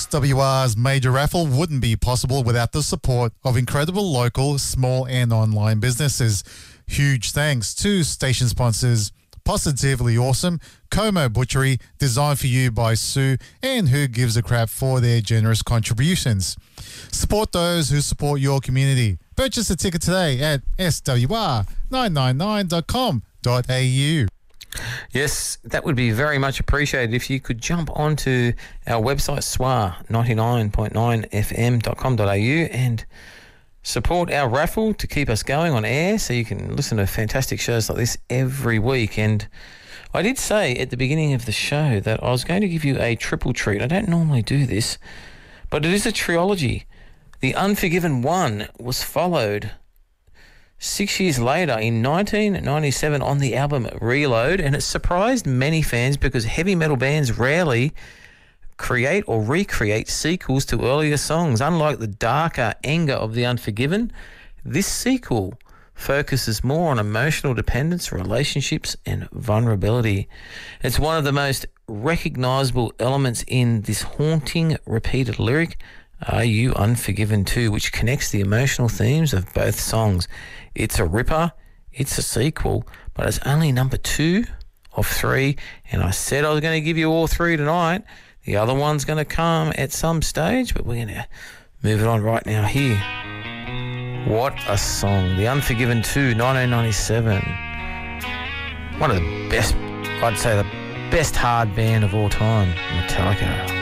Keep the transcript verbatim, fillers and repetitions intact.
S W R's major raffle wouldn't be possible without the support of incredible local, small and online businesses. Huge thanks to station sponsors Positively Awesome, Como Butchery, designed for you by Sue, and Who Gives a Crap for their generous contributions. Support those who support your community. Purchase a ticket today at S W R nine nine nine dot com dot A U. Yes, that would be very much appreciated if you could jump onto our website, S W R ninety-nine point nine F M dot com dot A U, and support our raffle to keep us going on air so you can listen to fantastic shows like this every week. And I did say at the beginning of the show that I was going to give you a triple treat. I don't normally do this, but it is a trilogy. The Unforgiven one was followed six years later in nineteen ninety-seven on the album Reload, and it surprised many fans because heavy metal bands rarely create or recreate sequels to earlier songs. Unlike the darker anger of The Unforgiven, this sequel focuses more on emotional dependence, relationships and vulnerability. It's one of the most recognisable elements in this haunting repeated lyric, Are You Unforgiven Too?, which connects the emotional themes of both songs. It's a ripper, it's a sequel, but it's only number two of three, and I said I was going to give you all three tonight. The other one's going to come at some stage, but we're going to move it on right now here. What a song. The Unforgiven two, nineteen ninety-seven. One of the best, I'd say the best hard band of all time, Metallica.